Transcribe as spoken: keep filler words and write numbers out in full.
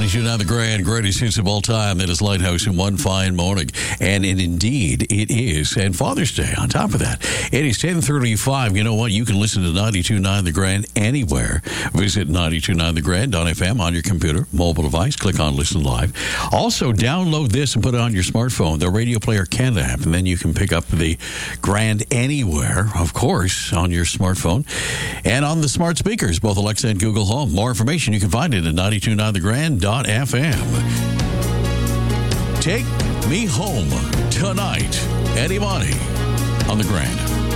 ninety-two point nine The Grand, greatest hits of all time. That is Lighthouse in One Fine Morning. And it, indeed, it is. And Father's Day on top of that. It is ten thirty-five. You know what? You can listen to ninety-two point nine The Grand anywhere. Visit ninety-two point nine the grand dot f m on your computer, mobile device. Click on Listen Live. Also, download this and put it on your smartphone, the Radio Player Canada app. And then you can pick up the Grand anywhere, of course, on your smartphone. And on the smart speakers, both Alexa and Google Home. More information, you can find it at ninety-two point nine the grand dot f m. Take me home tonight. Eddie Money on The Grand.